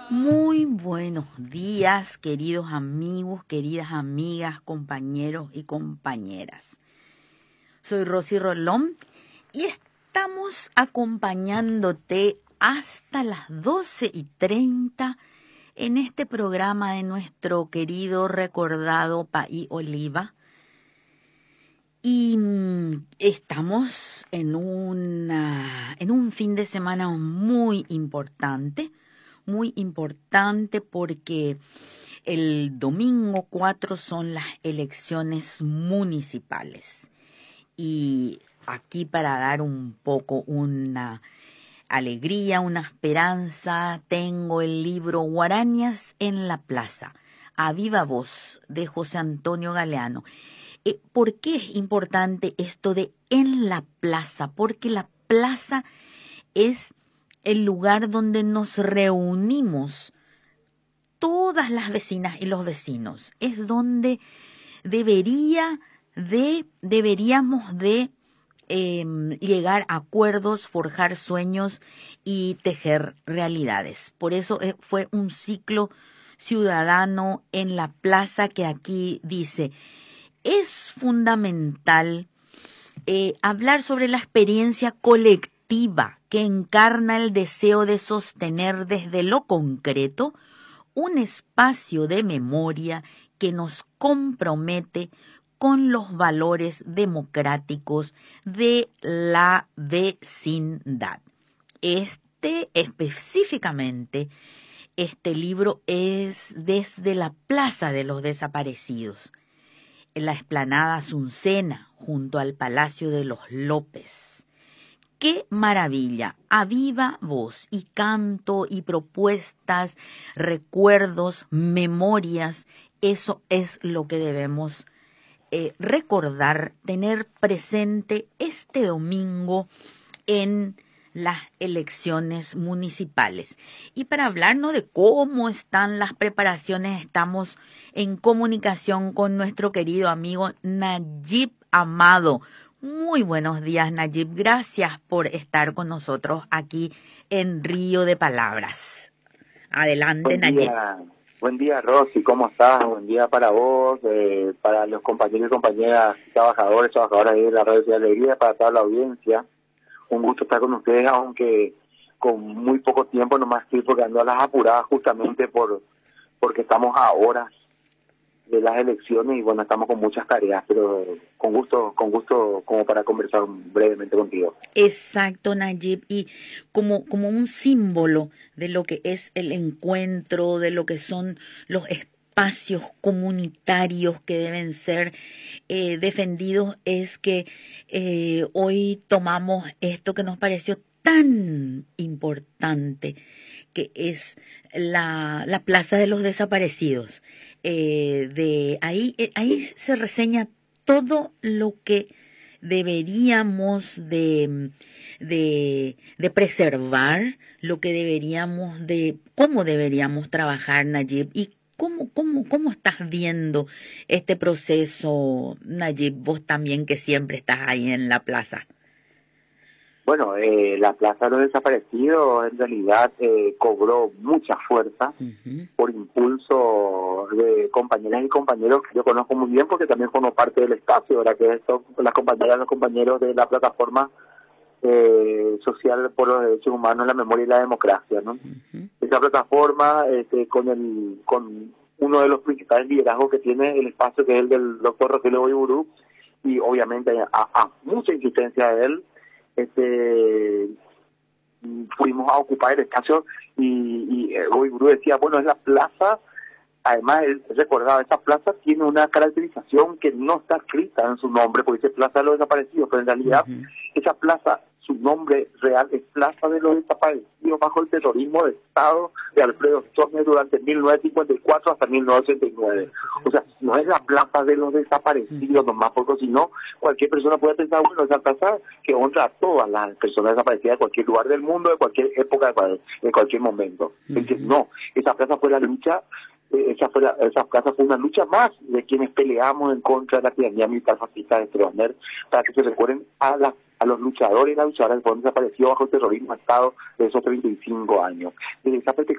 Muy buenos días, queridos amigos, queridas amigas, compañeros y compañeras. Soy Rosy Rolón y estamos acompañándote hasta las 12:30 en este programa de nuestro querido recordado País Oliva. Y estamos en un fin de semana muy importante porque el domingo 4 son las elecciones municipales. Y aquí para dar un poco una alegría, una esperanza, tengo el libro Guarañas en la Plaza, a viva voz, de José Antonio Galeano. ¿Por qué es importante esto de en la plaza? Porque la plaza es el lugar donde nos reunimos todas las vecinas y los vecinos. Es donde deberíamos de llegar a acuerdos, forjar sueños y tejer realidades. Por eso fue un ciclo ciudadano en la plaza que aquí dice: es fundamental hablar sobre la experiencia colectiva que encarna el deseo de sostener desde lo concreto un espacio de memoria que nos compromete con los valores democráticos de la vecindad. Específicamente, este libro es desde la Plaza de los Desaparecidos, en la explanada Azucena, junto al Palacio de los López. ¡Qué maravilla! A viva voz y canto y propuestas, recuerdos, memorias. Eso es lo que debemos recordar, tener presente este domingo en las elecciones municipales. Y para hablarnos de cómo están las preparaciones, estamos en comunicación con nuestro querido amigo Nayib Amado. Muy buenos días, Nayib. Gracias por estar con nosotros aquí en Río de Palabras. Adelante, Nayib. Buen día, Rosy. ¿Cómo estás? Buen día para vos, para los compañeros y compañeras, trabajadoras de la Radio Ciudad de Alegría, para toda la audiencia. Un gusto estar con ustedes, aunque con muy poco tiempo, nomás estoy porque ando a las apuradas justamente porque estamos a horas de las elecciones y bueno, estamos con muchas tareas, pero con gusto como para conversar brevemente contigo. Exacto, Nayib, y como un símbolo de lo que es el encuentro, de lo que son los espacios comunitarios que deben ser defendidos, es que hoy tomamos esto que nos pareció tan importante, que es la Plaza de los Desaparecidos. Ahí se reseña todo lo que deberíamos de preservar, lo que cómo deberíamos trabajar, Nayib, y cómo estás viendo este proceso, Nayib, vos también que siempre estás ahí en la plaza. Bueno, la Plaza de los Desaparecidos en realidad cobró mucha fuerza por impulso de compañeras y compañeros que yo conozco muy bien porque también formo parte del espacio, ¿verdad? Que son las compañeras y los compañeros de la plataforma social por los derechos humanos, la memoria y la democracia, ¿no? Esa plataforma con uno de los principales liderazgos que tiene el espacio, que es el del doctor Rogelio Boiburu, y obviamente a mucha insistencia de él, fuimos a ocupar el espacio y Boiburu decía, bueno, es la plaza. Además, él recordaba, esa plaza tiene una caracterización que no está escrita en su nombre, porque dice Plaza de los Desaparecidos, pero en realidad esa plaza, su nombre real es Plaza de los Desaparecidos bajo el terrorismo de Estado de Alfredo Stroessner durante 1954 hasta 1989. O sea, no es la Plaza de los Desaparecidos nomás, porque si no, cualquier persona puede pensar, bueno, esa plaza que honra a todas las personas desaparecidas de cualquier lugar del mundo, de cualquier época, de cualquier momento. Entonces, no, esa plaza fue la lucha. Esa plaza fue una lucha más de quienes peleamos en contra de la tiranía militar fascista de Stroessner, para que se recuerden a los luchadores y las luchadoras que fueron desaparecidos bajo el terrorismo de Estado de esos 35 años. Desde esa